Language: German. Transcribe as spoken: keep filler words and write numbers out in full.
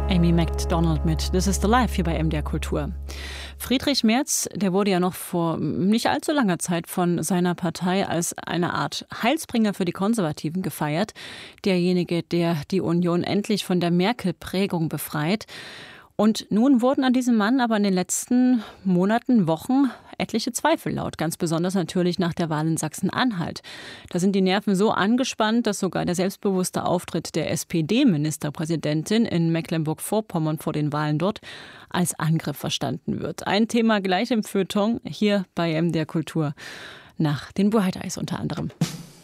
Amy Macdonald mit This is the Life hier bei M D R Kultur. Friedrich Merz, der wurde ja noch vor nicht allzu langer Zeit von seiner Partei als eine Art Heilsbringer für die Konservativen gefeiert. Derjenige, der die Union endlich von der Merkel-Prägung befreit. Und nun wurden an diesem Mann aber in den letzten Monaten, Wochen etliche Zweifel laut. Ganz besonders natürlich nach der Wahl in Sachsen-Anhalt. Da sind die Nerven so angespannt, dass sogar der selbstbewusste Auftritt der S P D-Ministerpräsidentin in Mecklenburg-Vorpommern vor den Wahlen dort als Angriff verstanden wird. Ein Thema gleich im Feuilleton hier bei M D R Kultur nach den Bright Eyes unter anderem.